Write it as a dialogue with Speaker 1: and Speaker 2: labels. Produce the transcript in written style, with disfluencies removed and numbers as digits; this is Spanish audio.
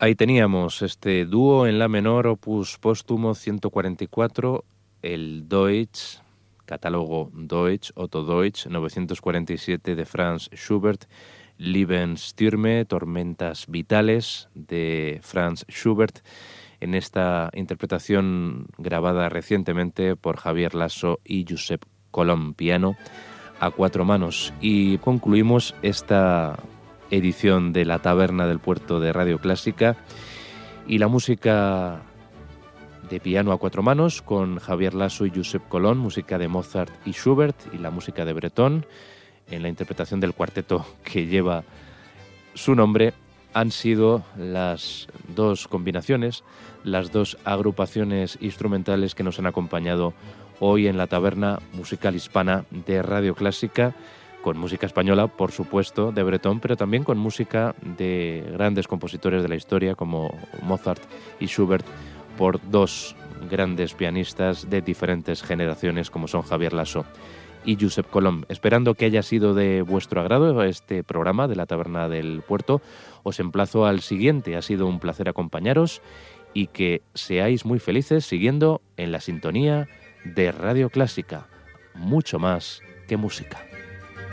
Speaker 1: Ahí teníamos este dúo en la menor, opus póstumo 144, el Deutsch, catálogo Deutsch, Otto Deutsch, 947 de Franz Schubert, Lebensstürme, Tormentas Vitales de Franz Schubert, en esta interpretación grabada recientemente por Javier Lasso y Josep Colom, piano a cuatro manos. Y concluimos esta edición de La Taberna del Puerto de Radio Clásica y la música de piano a cuatro manos con Javier Lasso y Josep Colom, música de Mozart y Schubert, y la música de Breton en la interpretación del cuarteto que lleva su nombre. Han sido las dos combinaciones, las dos agrupaciones instrumentales que nos han acompañado hoy en la taberna musical hispana de Radio Clásica, con música española, por supuesto, de Breton, pero también con música de grandes compositores de la historia como Mozart y Schubert, por dos grandes pianistas de diferentes generaciones como son Javier Lasso y Josep Colom. Esperando que haya sido de vuestro agrado este programa de la Taberna del Puerto, os emplazo al siguiente. Ha sido un placer acompañaros y que seáis muy felices siguiendo en la sintonía de Radio Clásica. Mucho más que música.